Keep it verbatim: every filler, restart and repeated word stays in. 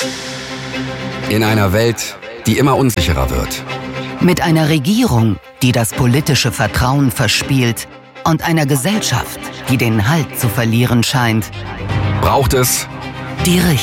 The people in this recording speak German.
In einer Welt, die immer unsicherer wird. Mit einer Regierung, die das politische Vertrauen verspielt und einer Gesellschaft, die den Halt zu verlieren scheint, Braucht es die Richtung.